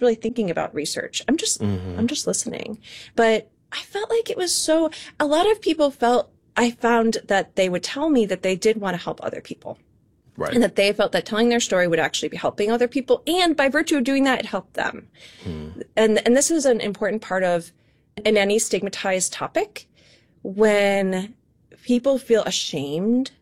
just really thinking about research. I'm just listening. But I felt like it was a lot of people I found that they would tell me that they did want to help other people. Right. And that they felt that telling their story would actually be helping other people. And by virtue of doing that, it helped them. And this is an important part of in any stigmatized topic. When people feel ashamed,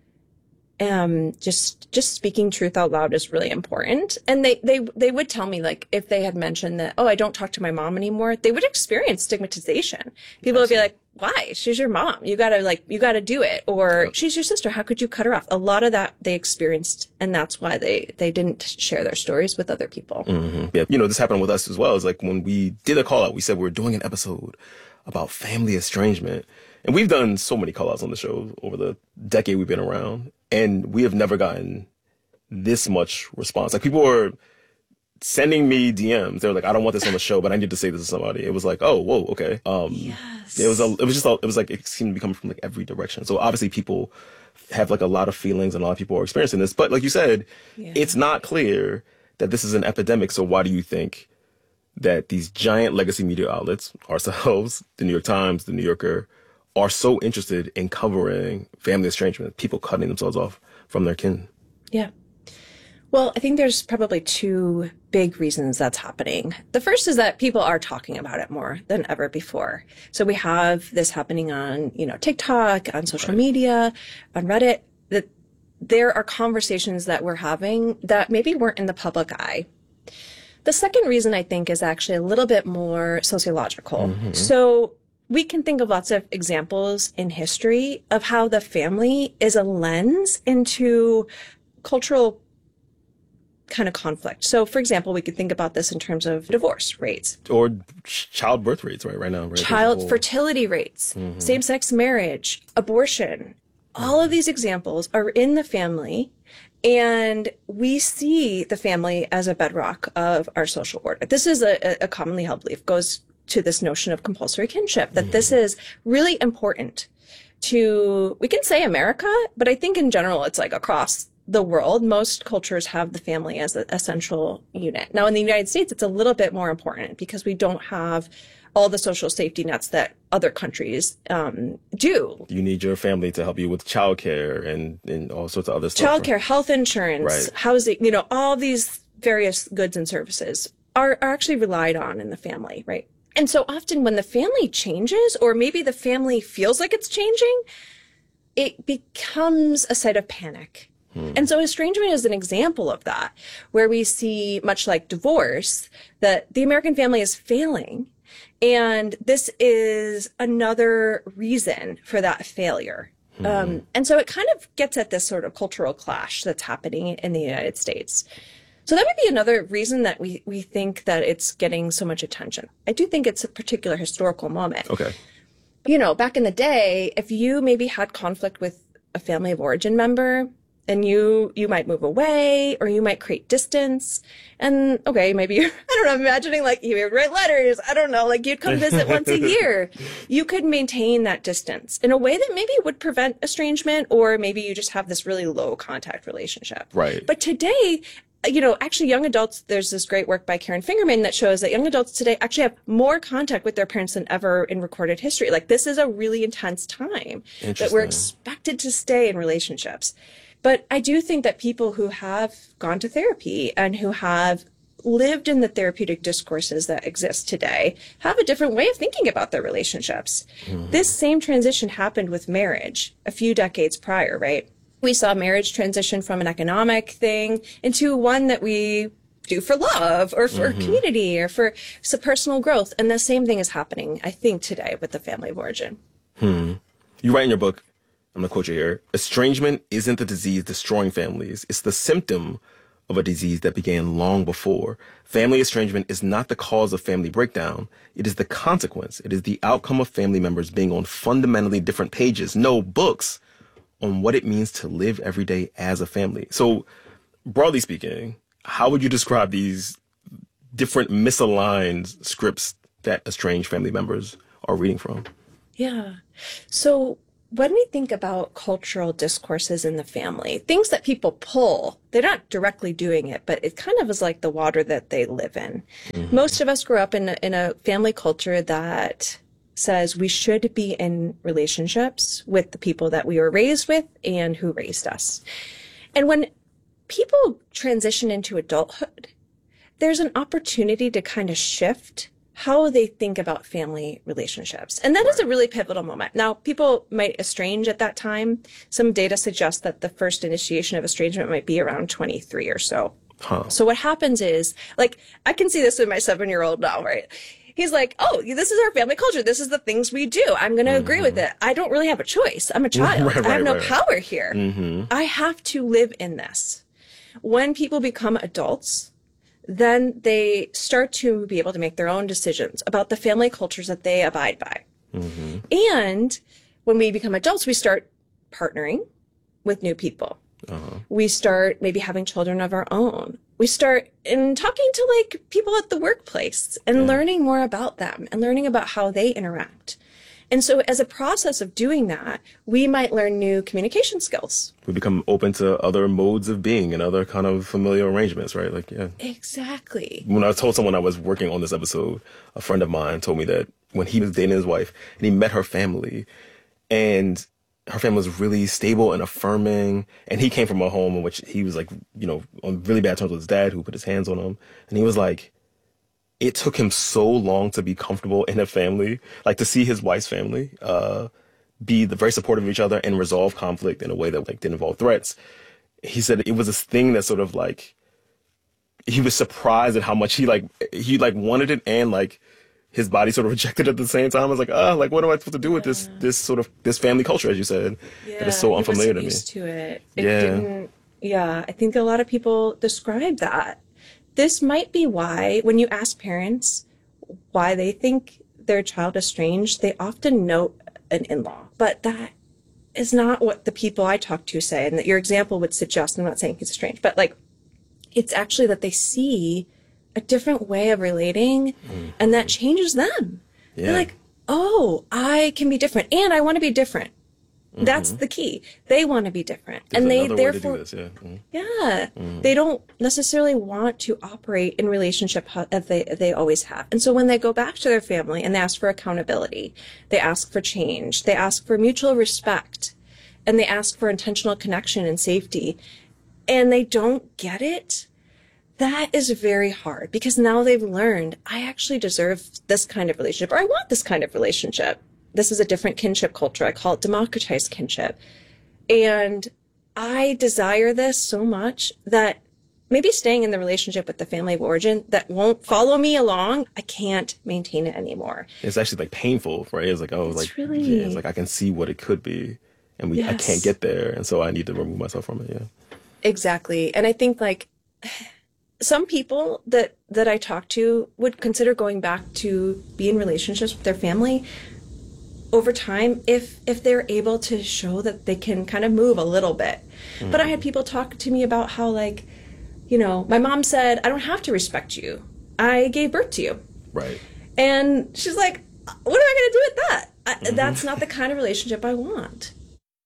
just speaking truth out loud is really important. And they would tell me, like, if they had mentioned that, oh, I don't talk to my mom anymore, they would experience stigmatization. People would be like, why? She's your mom. You gotta do it. Or she's your sister. How could you cut her off? A lot of that they experienced, and that's why they didn't share their stories with other people. Yeah. This happened with us as well. It's like when we did a call out, we said we were doing an episode about family estrangement. And we've done so many call outs on the show over the decade we've been around. And we have never gotten this much response. Like, people were sending me DMs. They're like, I don't want this on the show, but I need to say this to somebody. It was like, oh, whoa, okay. Yes. It was like, it seemed to be coming from like every direction. So obviously people have like a lot of feelings, and a lot of people are experiencing this. But like you said, it's not clear that this is an epidemic. So why do you think that these giant legacy media outlets, ourselves, the New York Times, the New Yorker, are so interested in covering family estrangement, people cutting themselves off from their kin? Yeah. Well, I think there's probably two big reasons that's happening. The first is that people are talking about it more than ever before. So we have this happening on, TikTok, on social media, on Reddit, that there are conversations that we're having that maybe weren't in the public eye. The second reason, I think, is actually a little bit more sociological. So we can think of lots of examples in history of how the family is a lens into cultural kind of conflict. So, for example, we could think about this in terms of divorce rates. Or childbirth rates, right now. Right? Child fertility rates, same-sex marriage, abortion. All of these examples are in the family, and we see the family as a bedrock of our social order. This is a commonly held belief, goes to this notion of compulsory kinship, that this is really important to, we can say America, but I think in general it's like across the world, most cultures have the family as an essential unit. Now in the United States, it's a little bit more important because we don't have all the social safety nets that other countries do. You need your family to help you with childcare and all sorts of other stuff. Childcare, health insurance, housing, all these various goods and services are actually relied on in the family, right? And so often when the family changes, or maybe the family feels like it's changing, it becomes a site of panic. And so estrangement is an example of that, where we see, much like divorce, that the American family is failing. And this is another reason for that failure. And so it kind of gets at this sort of cultural clash that's happening in the United States. So that would be another reason that we think that it's getting so much attention. I do think it's a particular historical moment. Okay. Back in the day, if you maybe had conflict with a family of origin member, and you might move away, or you might create distance. And okay, maybe I don't know, I'm imagining like you would write letters. I don't know, like you'd come visit once a year. You could maintain that distance in a way that maybe would prevent estrangement, or maybe you just have this really low contact relationship. Right. But today, actually young adults, there's this great work by Karen Fingerman that shows that young adults today actually have more contact with their parents than ever in recorded history. Like, this is a really intense time that we're expected to stay in relationships. But I do think that people who have gone to therapy and who have lived in the therapeutic discourses that exist today have a different way of thinking about their relationships. This same transition happened with marriage a few decades prior, right? We saw marriage transition from an economic thing into one that we do for love, or for community, or for some personal growth. And the same thing is happening, I think, today with the family of origin. You write in your book, I'm going to quote you here, estrangement isn't the disease destroying families. It's the symptom of a disease that began long before. Family estrangement is not the cause of family breakdown. It is the consequence. It is the outcome of family members being on fundamentally different pages, no books, on what it means to live every day as a family. So, broadly speaking, how would you describe these different misaligned scripts that estranged family members are reading from? Yeah. So when we think about cultural discourses in the family, things that people pull, they're not directly doing it, but it kind of is like the water that they live in. Mm-hmm. Most of us grew up in a family culture that says we should be in relationships with the people that we were raised with and who raised us. And when people transition into adulthood, there's an opportunity to kind of shift how they think about family relationships. And that is a really pivotal moment. Now, people might estrange at that time. Some data suggests that the first initiation of estrangement might be around 23 or so. Huh. So what happens is, like, I can see this with my 7-year-old now, right? He's like, oh, this is our family culture. This is the things we do. I'm going to agree with it. I don't really have a choice. I'm a child. I have no power here. Mm-hmm. I have to live in this. When people become adults, then they start to be able to make their own decisions about the family cultures that they abide by. Mm-hmm. And when we become adults, we start partnering with new people. Uh-huh. We start maybe having children of our own. We start in talking to like people at the workplace and learning more about them and learning about how they interact. And so as a process of doing that, we might learn new communication skills. We become open to other modes of being and other kind of familiar arrangements, right? Like, yeah. Exactly. When I told someone I was working on this episode, a friend of mine told me that when he was dating his wife and he met her family, and her family was really stable and affirming, and he came from a home in which he was like, you know, on really bad terms with his dad who put his hands on him. And he was like, it took him so long to be comfortable in a family, like to see his wife's family be very supportive of each other and resolve conflict in a way that like didn't involve threats. He said it was this thing that sort of like, he was surprised at how much he wanted it, and like his body sort of rejected it at the same time. I was like, like what am I supposed to do with this family culture, as you said? That is so unfamiliar to me. Used to it. I think a lot of people describe that. This might be why, when you ask parents why they think their child is strange, they often note an in-law. But that is not what the people I talk to say, and that your example would suggest. I'm not saying he's strange, but like, it's actually that they see a different way of relating, and that changes them. Yeah. They're like, oh, I can be different, and I want to be different. Mm-hmm. That's the key. They want to be different. There's and they therefore this, they don't necessarily want to operate in relationship as they always have. And so when they go back to their family and they ask for accountability, they ask for change, they ask for mutual respect, and they ask for intentional connection and safety, and they don't get it, that is very hard, because now they've learned, I actually deserve this kind of relationship, or I want this kind of relationship. This is a different kinship culture. I call it democratized kinship. And I desire this so much that maybe staying in the relationship with the family of origin that won't follow me along, I can't maintain it anymore. It's actually like painful, right? It's like, it's like I can see what it could be, and I can't get there. And so I need to remove myself from it. Yeah. Exactly. And I think like some people that I talk to would consider going back to be in relationships with their family over time, if they're able to show that they can kind of move a little bit. Mm-hmm. But I had people talk to me about how, like, you know, my mom said, I don't have to respect you. I gave birth to you. Right. And she's like, what am I going to do with that? That's not the kind of relationship I want.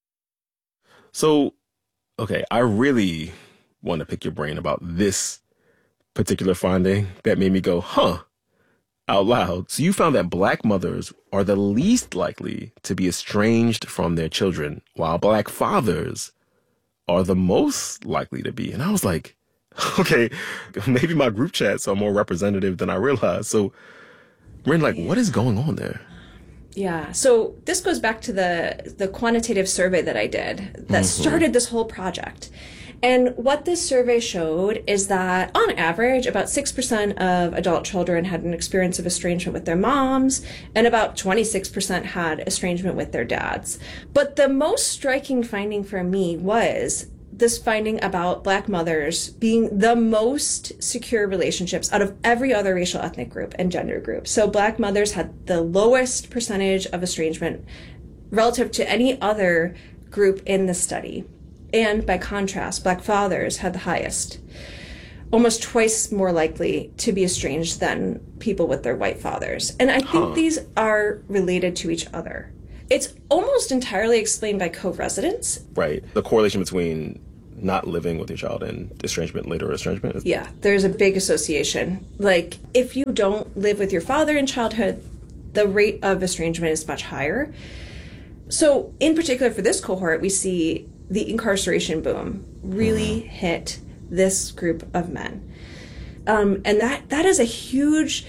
So, okay, I really want to pick your brain about this particular finding that made me go, out loud. So you found that Black mothers are the least likely to be estranged from their children, while Black fathers are the most likely to be. And I was like, okay, maybe my group chats are more representative than I realized. So, Rin, like, what is going on there? Yeah. So this goes back to the quantitative survey that I did that started this whole project. And what this survey showed is that, on average, about 6% of adult children had an experience of estrangement with their moms, and about 26% had estrangement with their dads. But the most striking finding for me was this finding about Black mothers being the most secure relationships out of every other racial ethnic group and gender group. So Black mothers had the lowest percentage of estrangement relative to any other group in the study. And by contrast, Black fathers had the highest, almost twice more likely to be estranged than people with their white fathers. And I think these are related to each other. It's almost entirely explained by co-residence. Right. The correlation between not living with your child and estrangement, later estrangement. Yeah, there's a big association. Like, if you don't live with your father in childhood, the rate of estrangement is much higher. So, in particular for this cohort, we see the incarceration boom really hit this group of men. And that is a huge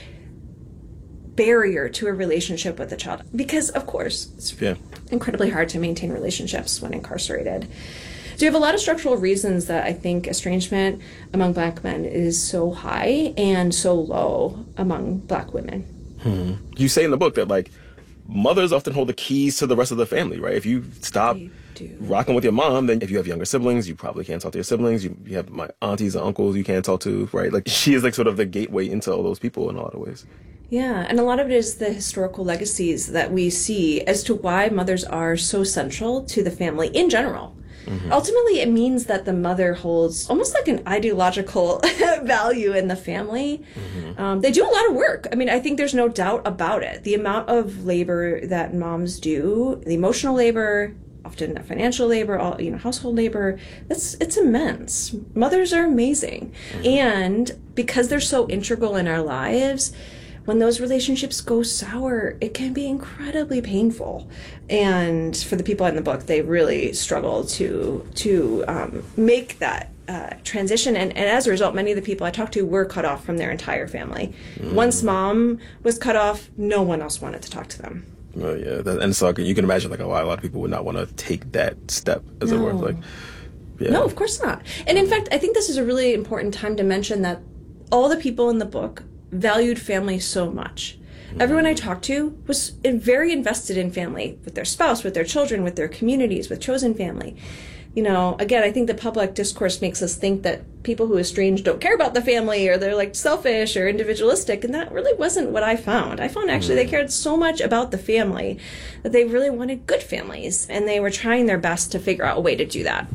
barrier to a relationship with a child. Because, of course, it's incredibly hard to maintain relationships when incarcerated. So you have a lot of structural reasons that I think estrangement among Black men is so high and so low among Black women. You say in the book that, like, mothers often hold the keys to the rest of the family, right? If you stop rocking with your mom, then if you have younger siblings, you probably can't talk to your siblings. You have my aunties and uncles you can't talk to, right? Like, she is like sort of the gateway into all those people in a lot of ways. Yeah, and a lot of it is the historical legacies that we see as to why mothers are so central to the family in general. Ultimately, it means that the mother holds almost like an ideological value in the family. They do a lot of work. I mean, I think there's no doubt about it. The amount of labor that moms do, the emotional labor, often financial labor, household labor, it's immense. Mothers are amazing. And because they're so integral in our lives, when those relationships go sour, it can be incredibly painful. And for the people in the book, they really struggle to make that transition. And as a result, many of the people I talked to were cut off from their entire family. Once mom was cut off, no one else wanted to talk to them. Oh, yeah. And so you can imagine, like, a lot of people would not want to take that step, as it were. Like, No, of course not. And in fact, I think this is a really important time to mention that all the people in the book valued family so much. Everyone I talked to was very invested in family, with their spouse, with their children, with their communities, with chosen family. Again, I think the public discourse makes us think that people who estrange don't care about the family, or they're like selfish or individualistic, and that really wasn't what I found. I found actually they cared so much about the family that they really wanted good families, and they were trying their best to figure out a way to do that.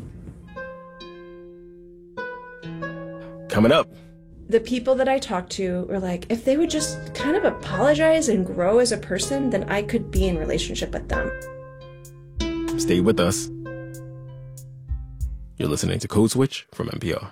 Coming up, the people that I talked to were like, if they would just kind of apologize and grow as a person, then I could be in relationship with them. Stay with us. You're listening to Code Switch from NPR.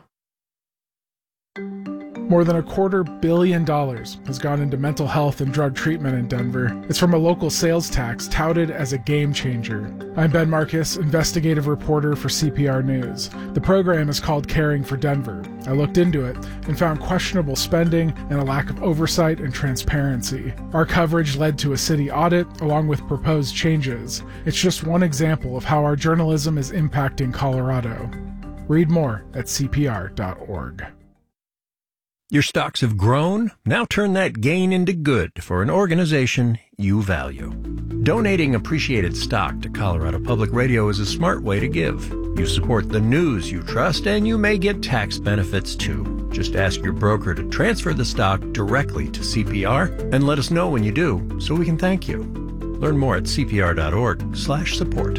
More than $250 million has gone into mental health and drug treatment in Denver. It's from a local sales tax touted as a game changer. I'm Ben Marcus, investigative reporter for CPR News. The program is called Caring for Denver. I looked into it and found questionable spending and a lack of oversight and transparency. Our coverage led to a city audit along with proposed changes. It's just one example of how our journalism is impacting Colorado. Read more at CPR.org. Your stocks have grown. Now turn that gain into good for an organization you value. Donating appreciated stock to Colorado Public Radio is a smart way to give. You support the news you trust, and you may get tax benefits too. Just ask your broker to transfer the stock directly to CPR and let us know when you do so we can thank you. Learn more at cpr.org/support.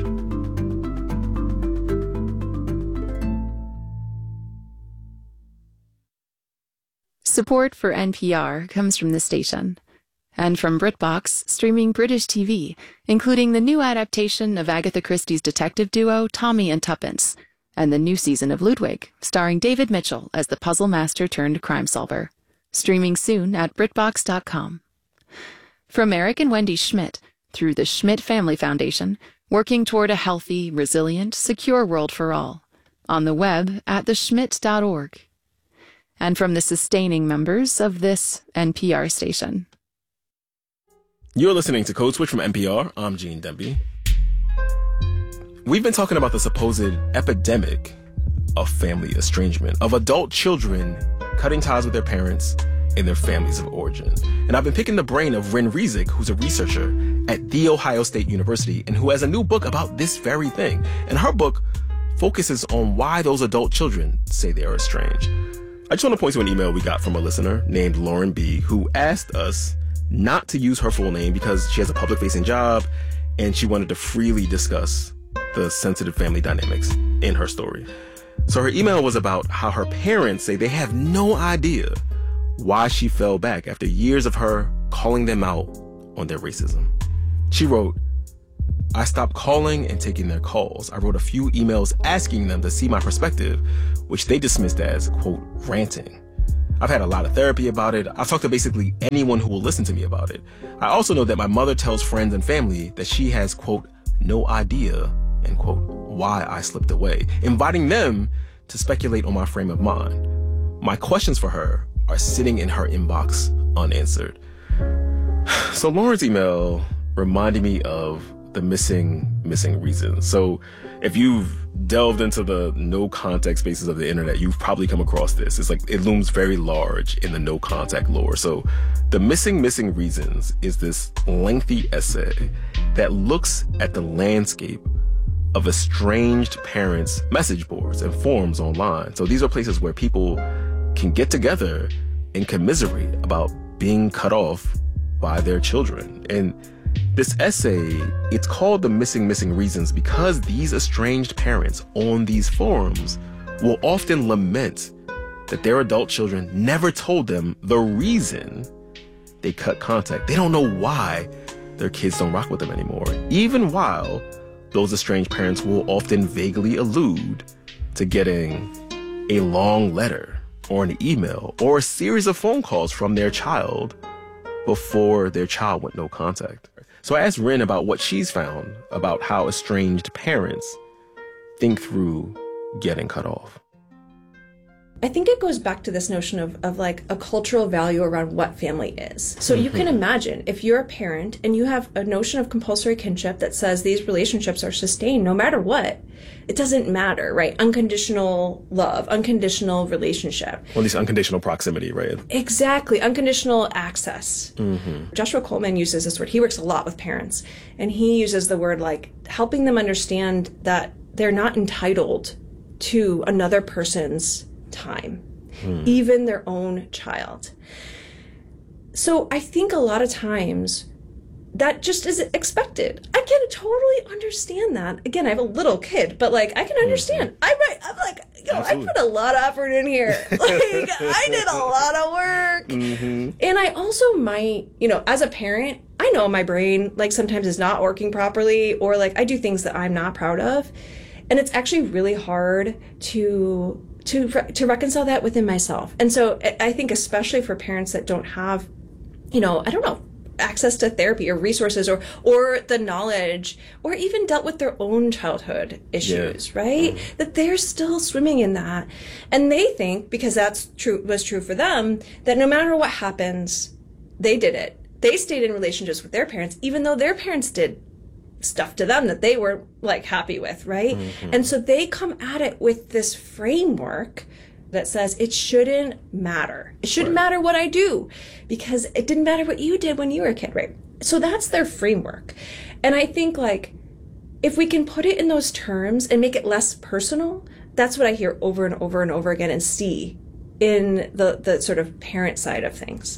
Support for NPR comes from the station and from BritBox, streaming British TV, including the new adaptation of Agatha Christie's detective duo Tommy and Tuppence, and the new season of Ludwig, starring David Mitchell as the puzzle master turned crime solver. Streaming soon at BritBox.com. From Eric and Wendy Schmidt, through the Schmidt Family Foundation, working toward a healthy, resilient, secure world for all. On the web at theschmidt.org. And from the sustaining members of this NPR station. You're listening to Code Switch from NPR. I'm Gene Demby. We've been talking about the supposed epidemic of family estrangement, of adult children cutting ties with their parents and their families of origin. And I've been picking the brain of Ren Rezic, who's a researcher at The Ohio State University and who has a new book about this very thing. And her book focuses on why those adult children say they are estranged. I just want to point to an email we got from a listener named Lauren B., who asked us not to use her full name because she has a public-facing job and she wanted to freely discuss the sensitive family dynamics in her story. So her email was about how her parents say they have no idea why she fell back after years of her calling them out on their racism. She wrote, I stopped calling and taking their calls. I wrote a few emails asking them to see my perspective, which they dismissed as, quote, ranting. I've had a lot of therapy about it. I've talked to basically anyone who will listen to me about it. I also know that my mother tells friends and family that she has, quote, no idea, end quote, why I slipped away, inviting them to speculate on my frame of mind. My questions for her are sitting in her inbox unanswered. So Lauren's email reminded me of the missing reasons. So if you've delved into the no contact spaces of the internet, you've probably come across this. It's like it looms very large in the no contact lore. So the missing reasons is this lengthy essay that looks at the landscape of estranged parents' message boards and forums online. So these are places where people can get together and commiserate about being cut off by their children. And this essay, it's called The Missing Reasons because these estranged parents on these forums will often lament that their adult children never told them the reason they cut contact. They don't know why their kids don't rock with them anymore, even while those estranged parents will often vaguely allude to getting a long letter or an email or a series of phone calls from their child before their child went no contact. So I asked Rin about what she's found about how estranged parents think through getting cut off. I think it goes back to this notion of like a cultural value around what family is. So you can imagine if you're a parent and you have a notion of compulsory kinship that says these relationships are sustained no matter what, it doesn't matter, right? Unconditional love, unconditional relationship. Well, at least unconditional proximity, right? Exactly. Unconditional access. Joshua Coleman uses this word. He works a lot with parents, and he uses the word like helping them understand that they're not entitled to another person's time, even their own child. So I think a lot of times that just is expected. I can totally understand that. Again, I have a little kid, but like I can understand. I'm like, I put a lot of effort in here. Like I did a lot of work. And I also might, as a parent, I know my brain like sometimes is not working properly, or like I do things that I'm not proud of. And it's actually really hard to reconcile that within myself. And so I think especially for parents that don't have, access to therapy or resources or the knowledge or even dealt with their own childhood issues, right? That they're still swimming in that. And they think, because was true for them, that no matter what happens, they did it. They stayed in relationships with their parents, even though their parents did stuff to them that they were like happy with, right? And so they come at it with this framework that says it shouldn't matter. It shouldn't matter what I do because it didn't matter what you did when you were a kid, right? So that's their framework. And I think like if we can put it in those terms and make it less personal, that's what I hear over and over and over again and see in the sort of parent side of things.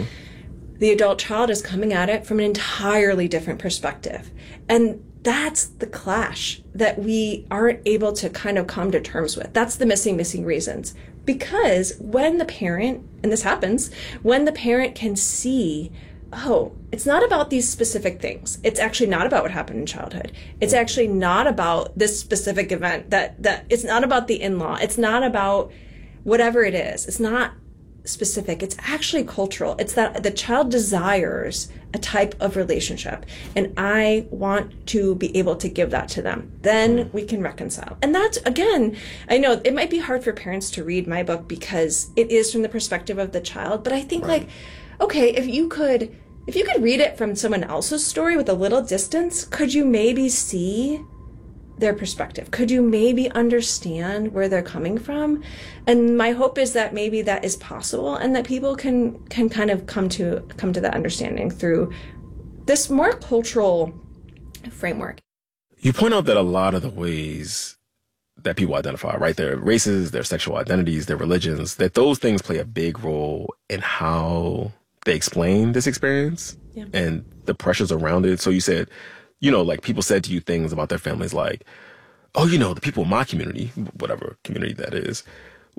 The adult child is coming at it from an entirely different perspective. And that's the clash that we aren't able to kind of come to terms with. That's the missing reasons. Because when the parent, and this happens, when the parent can see, oh, it's not about these specific things. It's actually not about what happened in childhood. It's actually not about this specific event, that it's not about the in-law. It's not about whatever it is. It's not specific. It's actually cultural. It's that the child desires a type of relationship, and I want to be able to give that to them. Then we can reconcile. And that's, again, I know it might be hard for parents to read my book because it is from the perspective of the child, but I think like, okay, if you could read it from someone else's story with a little distance, could you maybe see their perspective? Could you maybe understand where they're coming from? And my hope is that maybe that is possible and that people can kind of come to that understanding through this more cultural framework. You point out that a lot of the ways that people identify, right, their races, their sexual identities, their religions, that those things play a big role in how they explain this experience and the pressures around it. So you said, like people said to you things about their families like, oh, the people in my community, whatever community that is,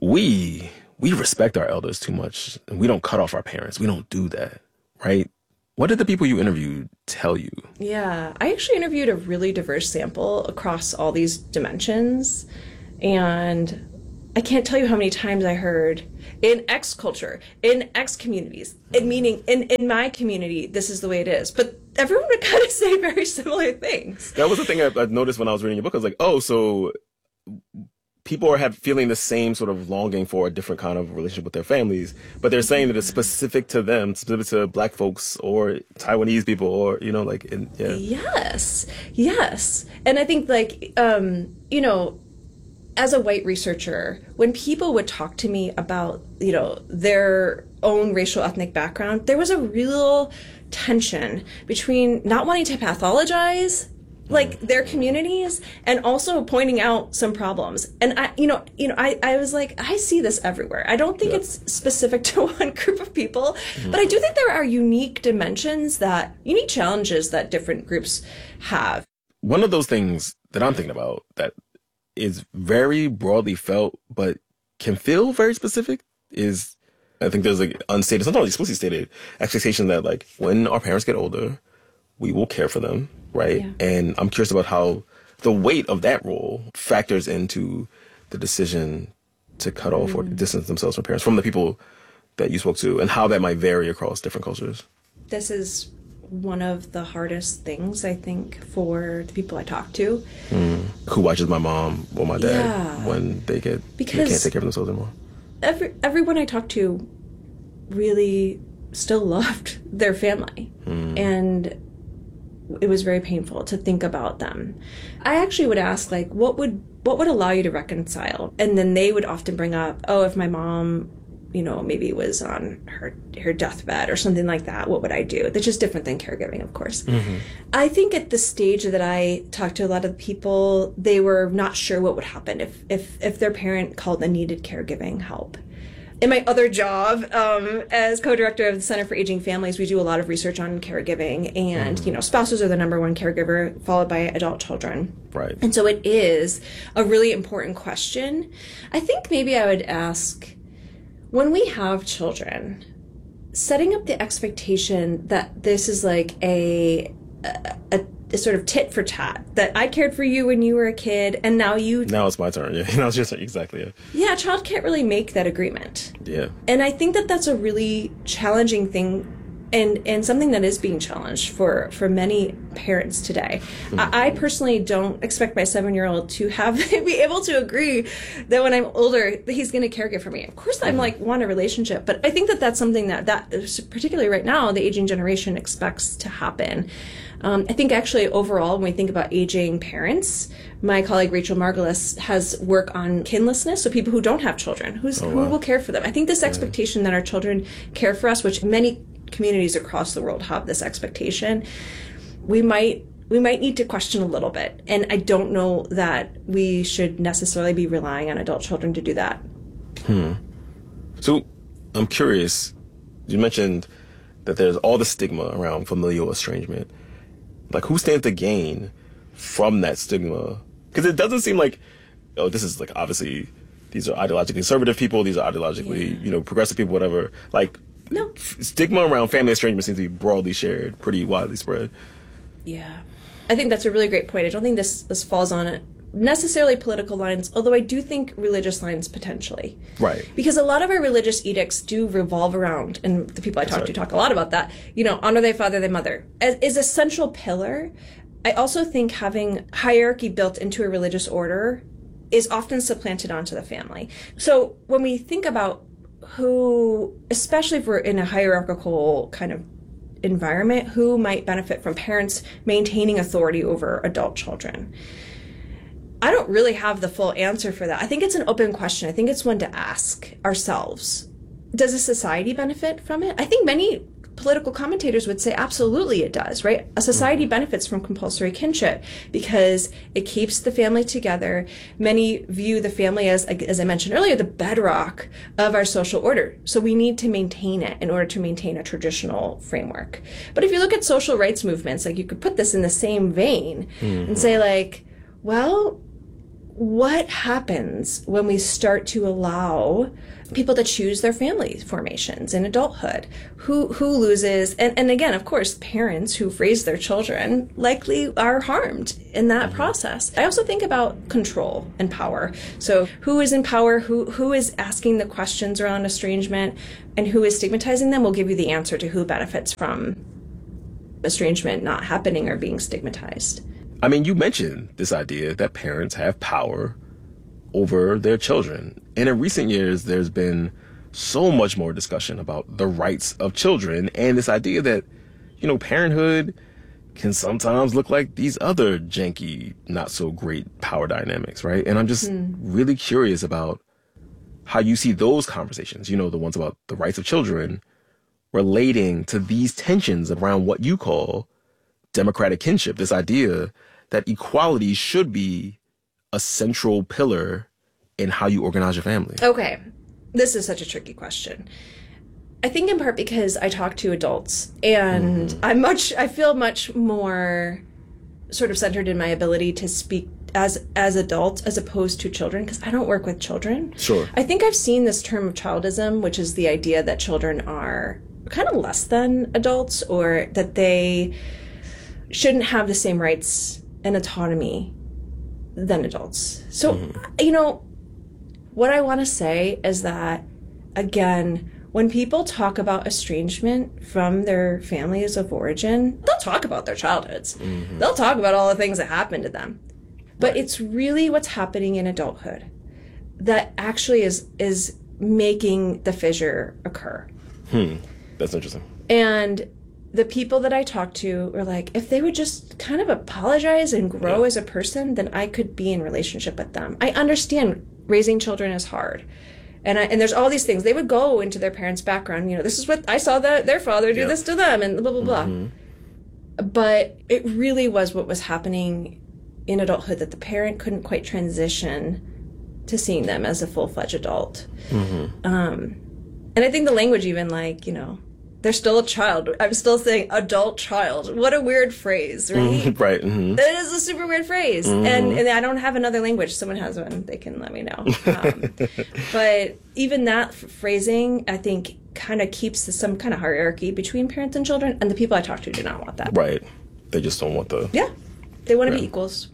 we respect our elders too much and we don't cut off our parents. We don't do that, right? What did the people you interviewed tell you? Yeah, I actually interviewed a really diverse sample across all these dimensions. And I can't tell you how many times I heard in X culture, in X communities, meaning in my community, this is the way it is. But everyone would kind of say very similar things. That was the thing I noticed when I was reading your book. I was like, oh, so people are feeling the same sort of longing for a different kind of relationship with their families, but they're saying that it's specific to them, specific to Black folks or Taiwanese people, or, you know, like, yeah. Yes. And I think, like, you know, as a white researcher, when people would talk to me about, you know, their own racial ethnic background, there was a real tension between not wanting to pathologize like their communities and also pointing out some problems. And I was like, I see this everywhere. I don't think it's specific to one group of people, but I do think there are unique challenges that different groups have. One of those things that I'm thinking about that is very broadly felt, but can feel very specific is, I think there's like unstated, sometimes explicitly stated expectation that like when our parents get older, we will care for them, right? Yeah. And I'm curious about how the weight of that role factors into the decision to cut off or distance themselves from parents, from the people that you spoke to, and how that might vary across different cultures. This is one of the hardest things, I think, for the people I talk to. Who watches my mom or my dad when they can't take care of themselves anymore. Everyone I talk to really still loved their family. And it was very painful to think about them. I actually would ask, like, what would allow you to reconcile? And then they would often bring up, oh, if my mom, you know, maybe was on her deathbed or something like that, what would I do? That's just different than caregiving, of course. I think at the stage that I talked to a lot of people, they were not sure what would happen if their parent called and needed caregiving help. In my other job, as co-director of the Center for Aging Families, we do a lot of research on caregiving, and you know, spouses are the number one caregiver, followed by adult children. Right. And so it is a really important question. I think maybe I would ask, when we have children, setting up the expectation that this is like a sort of tit for tat, that I cared for you when you were a kid, and now it's my turn. Yeah, exactly. Yeah, a child can't really make that agreement. Yeah. And I think that that's a really challenging thing, and something that is being challenged for many parents today. I personally don't expect my 7-year-old to be able to agree that when I'm older that he's going to caregive for me. Of course, I'm like want a relationship, but I think that that's something that particularly right now the aging generation expects to happen. I think actually overall, when we think about aging parents, my colleague Rachel Margolis has work on kinlessness, so people who don't have children, who will care for them. I think this expectation that our children care for us, which many communities across the world have this expectation, we might need to question a little bit. And I don't know that we should necessarily be relying on adult children to do that. So I'm curious, you mentioned that there's all the stigma around familial estrangement. Like, who stands to gain from that stigma? Because it doesn't seem like, oh, this is like, obviously, these are ideologically conservative people, these are ideologically, you know, progressive people, whatever. Like, no. Stigma around family estrangement seems to be broadly shared, pretty widely spread. Yeah. I think that's a really great point. I don't think this falls on necessarily political lines, although I do think religious lines potentially. Right. Because a lot of our religious edicts do revolve around, and the people I talk to talk a lot about that, you know, honor thy father, thy mother, is a central pillar. I also think having hierarchy built into a religious order is often supplanted onto the family. So when we think about who, especially if we're in a hierarchical kind of environment, who might benefit from parents maintaining authority over adult children, I don't really have the full answer for that. I think it's an open question. I think it's one to ask ourselves. Does a society benefit from it? I think many political commentators would say absolutely it does, right? A society benefits from compulsory kinship because it keeps the family together. Many view the family as I mentioned earlier, the bedrock of our social order. So we need to maintain it in order to maintain a traditional framework. But if you look at social rights movements, like, you could put this in the same vein and say, like, well, what happens when we start to allow people to choose their family formations in adulthood? Who loses? And again, of course, parents who've raised their children likely are harmed in that process. I also think about control and power. So who is in power? Who is asking the questions around estrangement? And who is stigmatizing them will give you the answer to who benefits from estrangement not happening or being stigmatized. I mean, you mentioned this idea that parents have power over their children. And in recent years, there's been so much more discussion about the rights of children and this idea that, parenthood can sometimes look like these other janky, not so great power dynamics, right? And I'm just really curious about how you see those conversations, the ones about the rights of children, relating to these tensions around what you call democratic kinship, this idea that equality should be a central pillar in how you organize your family. Okay, this is such a tricky question. I think in part because I talk to adults, and I feel much more sort of centered in my ability to speak as adults as opposed to children, because I don't work with children. Sure. I think I've seen this term of childism, which is the idea that children are kind of less than adults, or that they shouldn't have the same rights and autonomy than adults. So, what I want to say is that, again, when people talk about estrangement from their families of origin, they'll talk about their childhoods. They'll talk about all the things that happened to them. But it's really what's happening in adulthood that actually is making the fissure occur. That's interesting. And the people that I talk to are like, if they would just kind of apologize and grow as a person, then I could be in relationship with them. I understand raising children is hard. And there's all these things. They would go into their parents' background. This is what I saw their father do this to them, and blah, blah, blah. But it really was what was happening in adulthood that the parent couldn't quite transition to seeing them as a full-fledged adult. And I think the language even they're still a child. I'm still saying adult child. What a weird phrase, right? Right. That is a super weird phrase. And I don't have another language. Someone has one. They can let me know. But even that phrasing, I think, kind of keeps some kind of hierarchy between parents and children. And the people I talk to do not want that. Right. They just don't want the... Yeah. They want to be equals.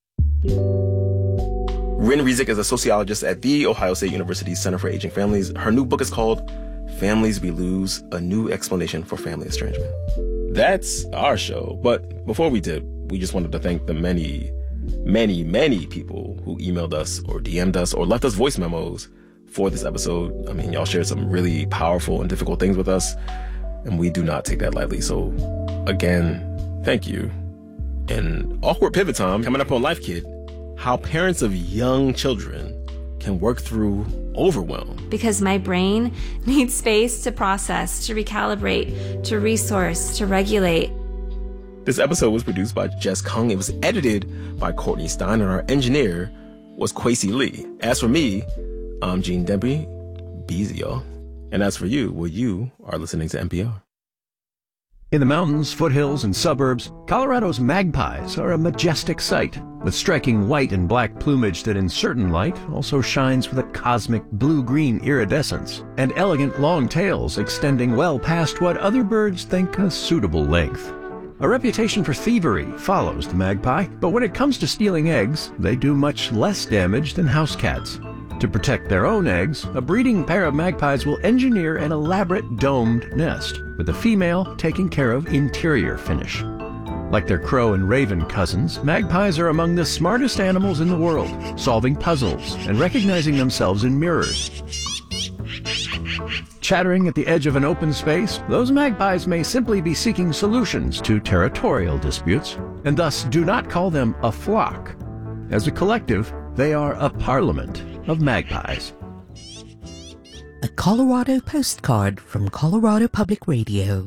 Rin Rezic is a sociologist at The Ohio State University Center for Aging Families. Her new book is called Families We Lose, A New Explanation for Family Estrangement. That's our show. But before we did, we just wanted to thank the many, many, many people who emailed us or DM'd us or left us voice memos for this episode. I mean, y'all shared some really powerful and difficult things with us, and we do not take that lightly. So again, thank you. And awkward pivot time coming up on Life Kit, how parents of young children can work through overwhelm. Because my brain needs space to process, to recalibrate, to resource, to regulate. This episode was produced by Jess Kung. It was edited by Courtney Stein, and our engineer was Kwesi Lee. As for me, I'm Gene Demby. Be easy, y'all. And as for you, well, you are listening to NPR. In the mountains, foothills, and suburbs, Colorado's magpies are a majestic sight, with striking white and black plumage that in certain light also shines with a cosmic blue-green iridescence, and elegant long tails extending well past what other birds think a suitable length. A reputation for thievery follows the magpie, but when it comes to stealing eggs, they do much less damage than house cats. To protect their own eggs, a breeding pair of magpies will engineer an elaborate domed nest, with the female taking care of interior finish. Like their crow and raven cousins, magpies are among the smartest animals in the world, solving puzzles and recognizing themselves in mirrors. Chattering at the edge of an open space, those magpies may simply be seeking solutions to territorial disputes, and thus do not call them a flock. As a collective, they are a parliament of magpies. A Colorado postcard from Colorado Public Radio.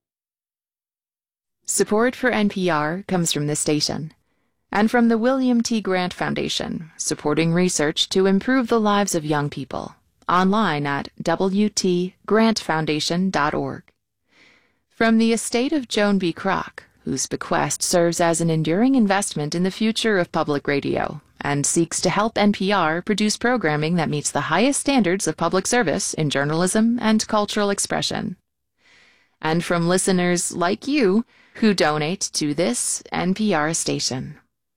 Support for NPR comes from this station and from the William T. Grant Foundation, supporting research to improve the lives of young people. Online at wtgrantfoundation.org. From the estate of Joan B. Kroc, whose bequest serves as an enduring investment in the future of public radio, and seeks to help NPR produce programming that meets the highest standards of public service in journalism and cultural expression. And from listeners like you who donate to this NPR station.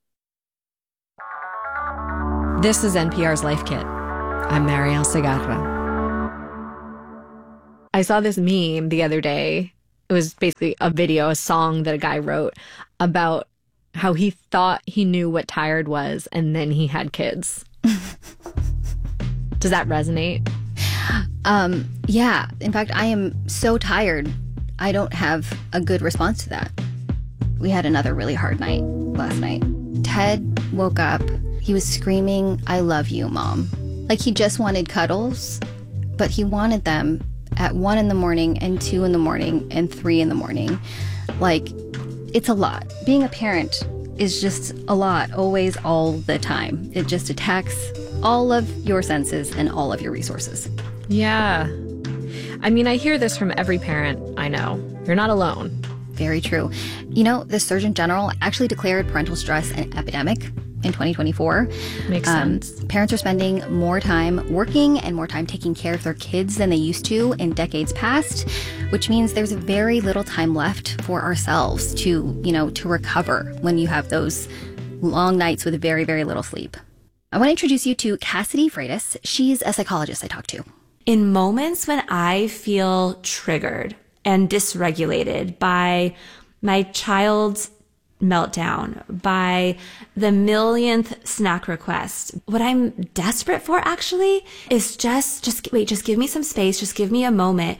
This is NPR's Life Kit. I'm Marielle Segarra. I saw this meme the other day. It was basically a song that a guy wrote about how he thought he knew what tired was, and then he had kids. Does that resonate? Yeah. In fact, I am so tired. I don't have a good response to that. We had another really hard night last night. Ted woke up. He was screaming, "I love you, Mom." Like he just wanted cuddles, but he wanted them at 1 a.m. and 2 a.m. and 3 a.m. Like, it's a lot. Being a parent is just a lot, always, all the time. It just attacks all of your senses and all of your resources. Yeah. I mean, I hear this from every parent I know. You're not alone. Very true. You know, the Surgeon General actually declared parental stress an epidemic in 2024. Makes sense. Parents are spending more time working and more time taking care of their kids than they used to in decades past, which means there's very little time left for ourselves to recover when you have those long nights with very, very little sleep. I want to introduce you to Cassidy Freitas. She's a psychologist I talked to. In moments when I feel triggered and dysregulated by my child's meltdown, by the millionth snack request, what I'm desperate for actually is just give me some space, just give me a moment.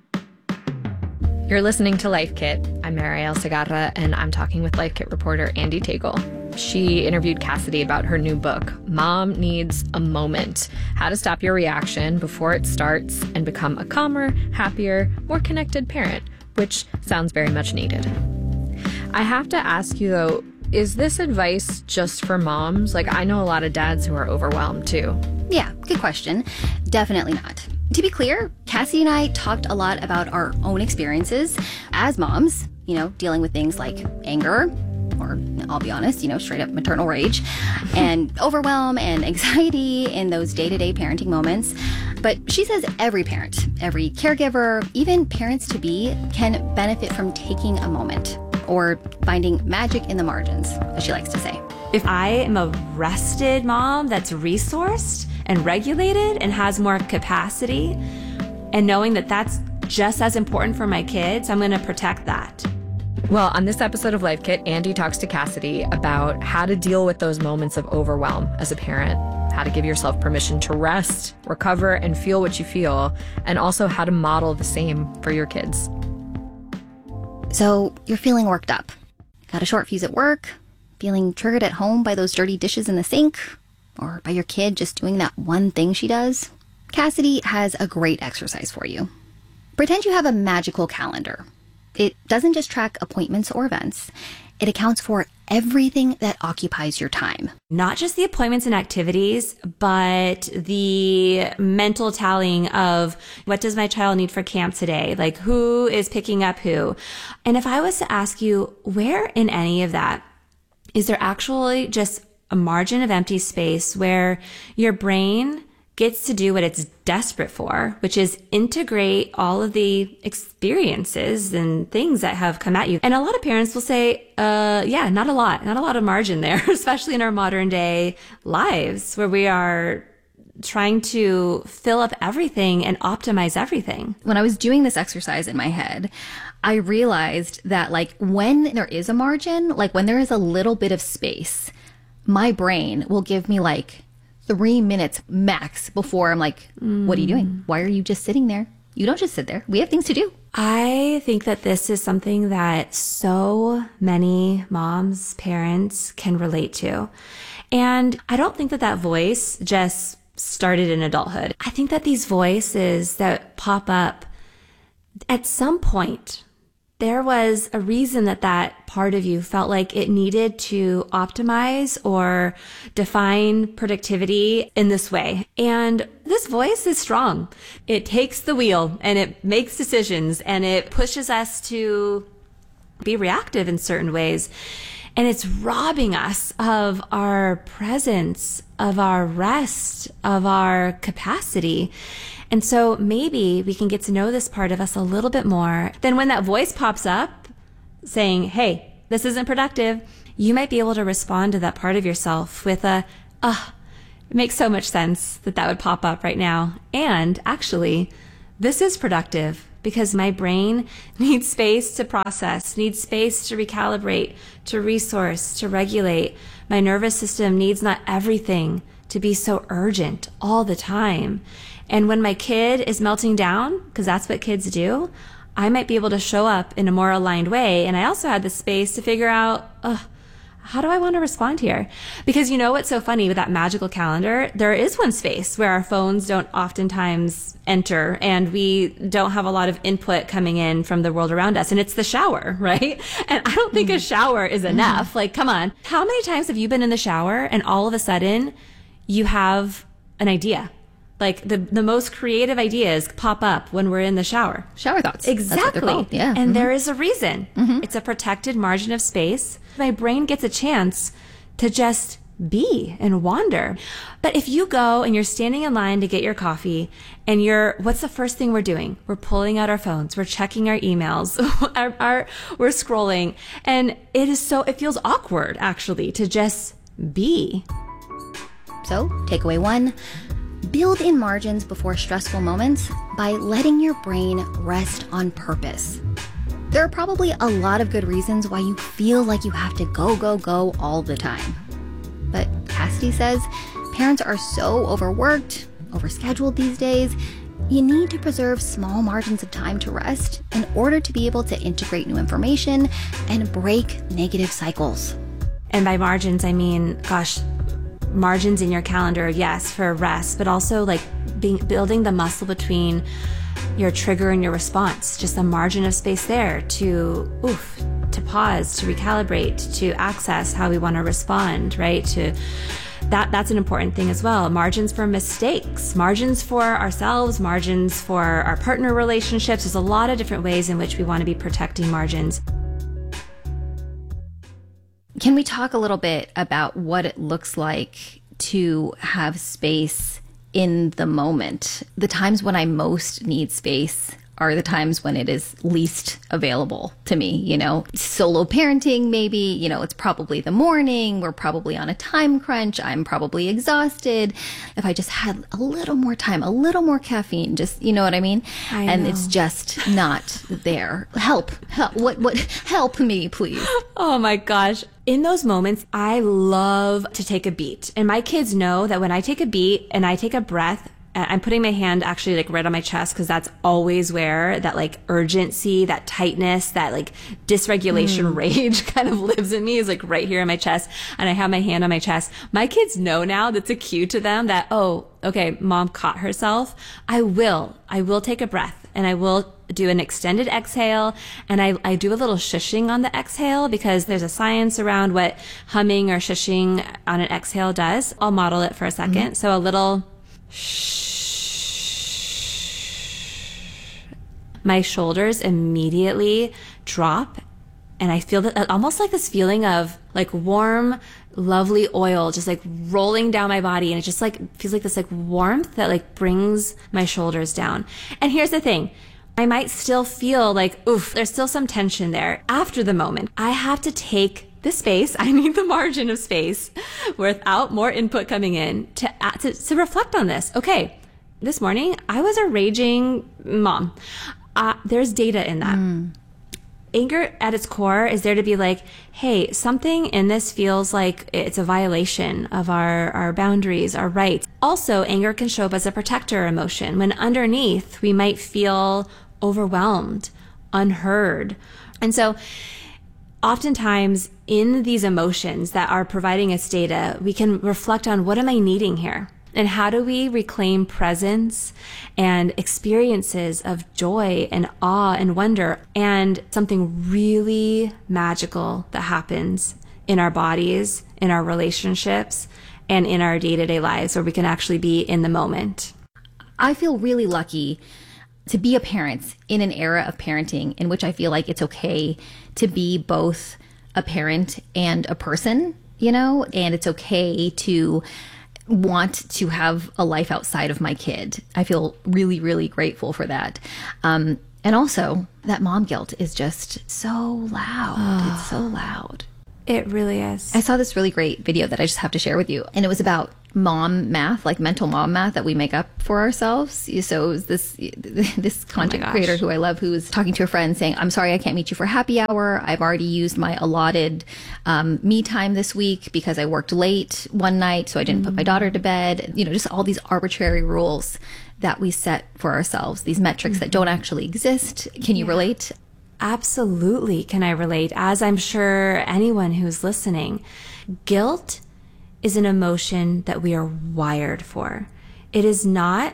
You're listening to Life Kit. I'm Marielle Segarra, and I'm talking with Life Kit reporter Andee Tagle. She interviewed Cassidy about her new book, Mom Needs a Moment: How to Stop Your Reaction Before It Starts and Become a Calmer, Happier, More Connected Parent, which sounds very much needed. I have to ask you, though, is this advice just for moms? Like, I know a lot of dads who are overwhelmed, too. Yeah, good question. Definitely not. To be clear, Cassie and I talked a lot about our own experiences as moms, dealing with things like anger, or I'll be honest, straight up maternal rage, and overwhelm and anxiety in those day-to-day parenting moments. But she says every parent, every caregiver, even parents-to-be can benefit from taking a moment or finding magic in the margins, as she likes to say. If I am a rested mom that's resourced and regulated and has more capacity, and knowing that that's just as important for my kids, I'm going to protect that. Well, on this episode of Life Kit, Andee talks to Cassidy about how to deal with those moments of overwhelm as a parent, how to give yourself permission to rest, recover, and feel what you feel, and also how to model the same for your kids. So you're feeling worked up, got a short fuse at work, feeling triggered at home by those dirty dishes in the sink, or by your kid just doing that one thing she does? Cassidy has a great exercise for you. Pretend you have a magical calendar. It doesn't just track appointments or events. It accounts for everything that occupies your time. Not just the appointments and activities, but the mental tallying of what does my child need for camp today? Like, who is picking up who? And if I was to ask you, where in any of that is there actually just a margin of empty space where your brain gets to do what it's desperate for, which is integrate all of the experiences and things that have come at you? And a lot of parents will say, yeah, not a lot of margin there, especially in our modern day lives where we are trying to fill up everything and optimize everything. When I was doing this exercise in my head, I realized that when there is a margin, when there is a little bit of space, my brain will give me 3 minutes max before I'm like, what are you doing? Why are you just sitting there? You don't just sit there. We have things to do. I think that this is something that so many moms, parents can relate to. And I don't think that that voice just started in adulthood. I think that these voices that pop up at some point, there was a reason that that part of you felt like it needed to optimize or define productivity in this way. And this voice is strong. It takes the wheel and it makes decisions and it pushes us to be reactive in certain ways. And it's robbing us of our presence, of our rest, of our capacity. And so maybe we can get to know this part of us a little bit more. Then when that voice pops up saying, hey, this isn't productive, you might be able to respond to that part of yourself with it makes so much sense that that would pop up right now. And actually, this is productive because my brain needs space to process, needs space to recalibrate, to resource, to regulate. My nervous system needs not everything to be so urgent all the time. And when my kid is melting down, because that's what kids do, I might be able to show up in a more aligned way. And I also had the space to figure out, how do I want to respond here? Because you know what's so funny with that magical calendar? There is one space where our phones don't oftentimes enter and we don't have a lot of input coming in from the world around us. And it's the shower, right? And I don't think a shower is enough. Like, come on. How many times have you been in the shower and all of a sudden you have an idea? Like the most creative ideas pop up when we're in the shower. Shower thoughts. Exactly. Yeah. And there is a reason. It's a protected margin of space. My brain gets a chance to just be and wander. But if you go and you're standing in line to get your coffee and what's the first thing we're doing? We're pulling out our phones. We're checking our emails. We're scrolling. And it feels awkward actually to just be. So takeaway 1, build in margins before stressful moments by letting your brain rest on purpose. There are probably a lot of good reasons why you feel like you have to go all the time. But Cassidy says parents are so overworked, overscheduled these days, you need to preserve small margins of time to rest in order to be able to integrate new information and break negative cycles. And by margins, I mean, margins in your calendar, yes, for rest, but also like building the muscle between your trigger and your response, just a margin of space there to pause, to recalibrate, to access how we want to respond, right? That's an important thing as well. Margins for mistakes, margins for ourselves, margins for our partner relationships. There's a lot of different ways in which we want to be protecting margins. Can we talk a little bit about what it looks like to have space in the moment? The times when I most need space are the times when it is least available to me, solo parenting, maybe, it's probably the morning. We're probably on a time crunch. I'm probably exhausted. If I just had a little more time, a little more caffeine, just, you know what I mean? And it's just not there. Help, help me, please. Oh my gosh. In those moments, I love to take a beat. And my kids know that when I take a beat and I take a breath, I'm putting my hand actually like right on my chest because that's always where that like urgency, that tightness, that like dysregulation rage kind of lives in me, is like right here in my chest. And I have my hand on my chest. My kids know now, that's a cue to them that, oh, okay, mom caught herself. I will take a breath and I will do an extended exhale. And I do a little shushing on the exhale because there's a science around what humming or shushing on an exhale does. I'll model it for a second. So a little shh. My shoulders immediately drop and I feel that almost like this feeling of like warm, lovely oil just like rolling down my body, and it just like feels like this like warmth that like brings my shoulders down. And here's the thing, I might still feel like, there's still some tension there after the moment. I have to take the space. I need the margin of space without more input coming in to reflect on this. Okay, this morning I was a raging mom. There's data in that. Anger at its core is there to be like, hey, something in this feels like it's a violation of our boundaries, our rights. Also, anger can show up as a protector emotion when underneath we might feel overwhelmed, unheard. And so oftentimes in these emotions that are providing us data, we can reflect on, what am I needing here? And how do we reclaim presence and experiences of joy and awe and wonder and something really magical that happens in our bodies, in our relationships, and in our day-to-day lives where we can actually be in the moment? I feel really lucky to be a parent in an era of parenting in which I feel like it's okay to be both a parent and a person, you know, and it's okay to want to have a life outside of my kid. I feel really, really grateful for that. And also, that mom guilt is just so loud. It's so loud. It really is. I saw this really great video that I just have to share with you. And it was about mom math, like mental mom math that we make up for ourselves. So it was this content creator who I love, who was talking to a friend saying, I'm sorry I can't meet you for happy hour. I've already used my allotted me time this week because I worked late one night, so I didn't put my daughter to bed. You know, just all these arbitrary rules that we set for ourselves, these metrics that don't actually exist. Can you relate? Absolutely. Can I relate? As I'm sure anyone who's listening, guilt is an emotion that we are wired for. It is not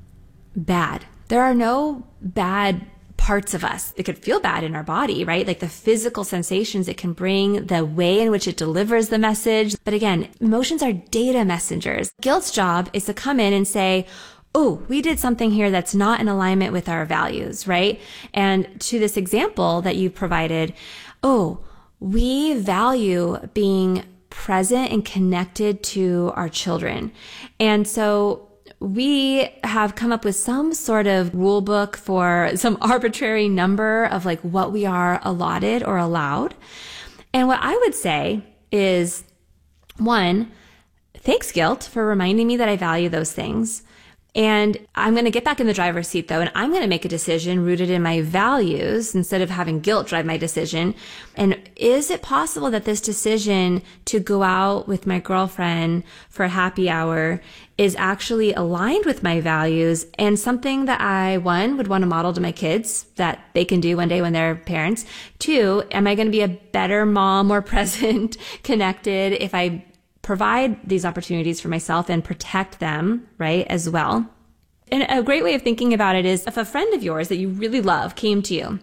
bad. There are no bad parts of us that could feel bad in our body, right? Like the physical sensations it can bring, the way in which it delivers the message. But again, emotions are data messengers. Guilt's job is to come in and say, oh, we did something here that's not in alignment with our values, right? And to this example that you provided, oh, we value being present and connected to our children. And so we have come up with some sort of rule book for some arbitrary number of like what we are allotted or allowed. And what I would say is, one, thanks, guilt, for reminding me that I value those things. And I'm going to get back in the driver's seat though, and I'm going to make a decision rooted in my values instead of having guilt drive my decision. And is it possible that this decision to go out with my girlfriend for a happy hour is actually aligned with my values and something that I, one, would want to model to my kids that they can do one day when they're parents? Two, am I going to be a better mom, more present, connected if I provide these opportunities for myself and protect them, right, as well? And a great way of thinking about it is if a friend of yours that you really love came to you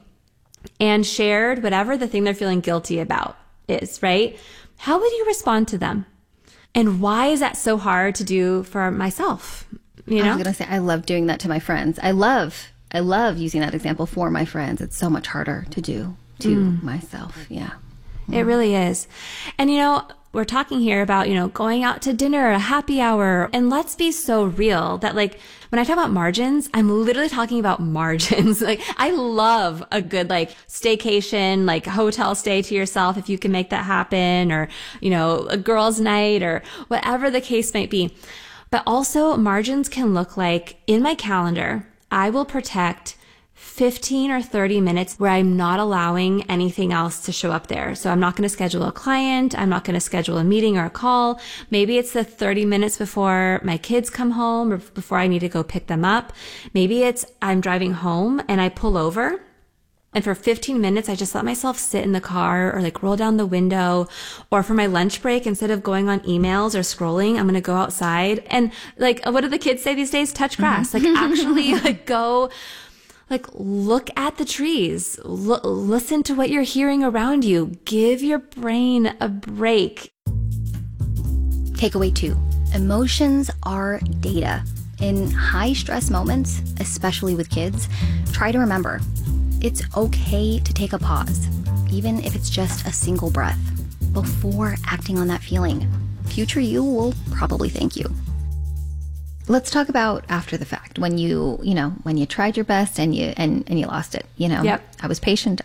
and shared whatever the thing they're feeling guilty about is, right? How would you respond to them? And why is that so hard to do for myself? You know? I was going to say, I love doing that to my friends. I love using that example for my friends. It's so much harder to do to myself. Yeah. It really is. And, you know, we're talking here about, you know, going out to dinner, a happy hour. And let's be so real that like, when I talk about margins, I'm literally talking about margins. Like I love a good like staycation, like hotel stay to yourself if you can make that happen, or, you know, a girls' night or whatever the case might be. But also margins can look like in my calendar, I will protect 15 or 30 minutes where I'm not allowing anything else to show up there. So I'm not going to schedule a client. I'm not going to schedule a meeting or a call. Maybe it's the 30 minutes before my kids come home or before I need to go pick them up. Maybe it's I'm driving home and I pull over. And for 15 minutes, I just let myself sit in the car or like roll down the window. Or for my lunch break, instead of going on emails or scrolling, I'm going to go outside. And like, what do the kids say these days? Touch grass. Like actually like go, like look at the trees, listen to what you're hearing around you. Give your brain a break. Takeaway 2. Emotions are data. In high stress moments, especially with kids, try to remember, it's okay to take a pause, even if it's just a single breath, before acting on that feeling. Future you will probably thank you. Let's talk about after the fact, when you tried your best and you lost it, you know. Yep. I was patient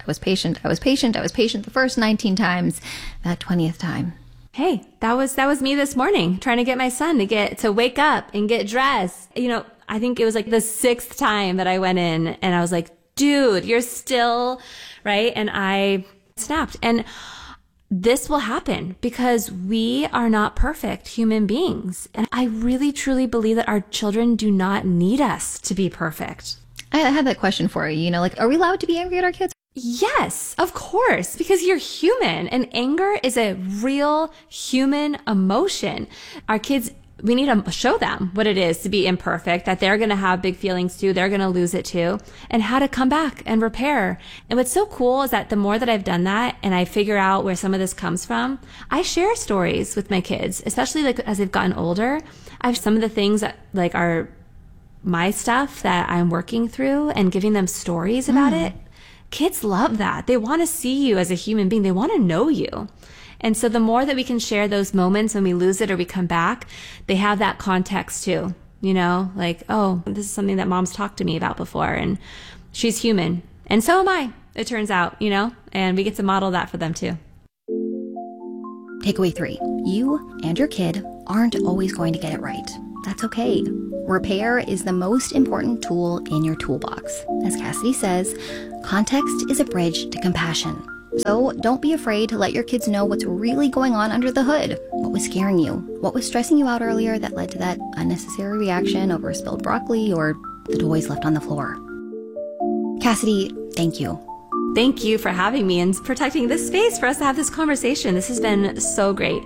the first 19 times, that 20th time. Hey, that was me this morning trying to get my son to wake up and get dressed. You know, I think it was like the 6th time that I went in and I was like, dude, you're still right. And I snapped. And this will happen because we are not perfect human beings. And I really, truly believe that our children do not need us to be perfect. I had that question for you, like, are we allowed to be angry at our kids? Yes, of course, because you're human and anger is a real human emotion. Our kids, we need to show them what it is to be imperfect, that they're going to have big feelings too, they're going to lose it too, and how to come back and repair. And what's so cool is that the more that I've done that and I figure out where some of this comes from, I share stories with my kids, especially like as they've gotten older. I have some of the things that like are my stuff that I'm working through and giving them stories about it Kids love that. They want to see you as a human being. They want to know you. And so the more that we can share those moments when we lose it or we come back, they have that context too. You know, like, oh, this is something that mom's talked to me about before, and she's human. And so am I, it turns out, you know, and we get to model that for them too. Takeaway 3. You and your kid aren't always going to get it right. That's okay. Repair is the most important tool in your toolbox. As Cassidy says, context is a bridge to compassion. So don't be afraid to let your kids know what's really going on under the hood. What was scaring you? What was stressing you out earlier that led to that unnecessary reaction over spilled broccoli or the toys left on the floor? Cassidy, thank you. Thank you for having me and protecting this space for us to have this conversation. This has been so great.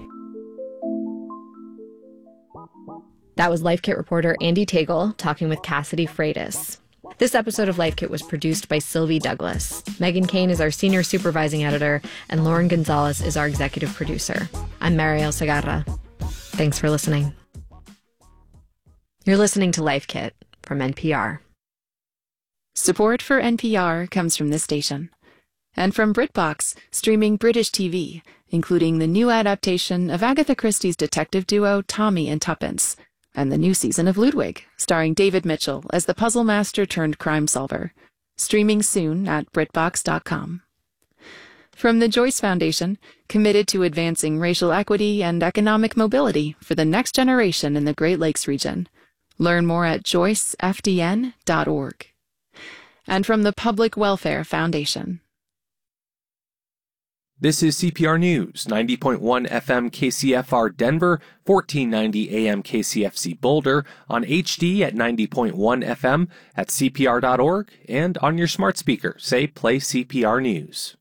That was Life Kit reporter Andee Tagle talking with Cassidy Freitas. This episode of Life Kit was produced by Sylvie Douglas. Megan Kane is our senior supervising editor, and Lauren Gonzalez is our executive producer. I'm Mariel Segarra. Thanks for listening. You're listening to Life Kit from NPR. Support for NPR comes from this station. And from BritBox, streaming British TV, including the new adaptation of Agatha Christie's detective duo Tommy and Tuppence, and the new season of Ludwig, starring David Mitchell as the puzzle master turned crime solver. Streaming soon at BritBox.com. From the Joyce Foundation, committed to advancing racial equity and economic mobility for the next generation in the Great Lakes region. Learn more at joycefdn.org. And from the Public Welfare Foundation. This is CPR News, 90.1 FM KCFR Denver, 1490 AM KCFC Boulder, on HD at 90.1 FM, at CPR.org, and on your smart speaker. Say, play CPR News.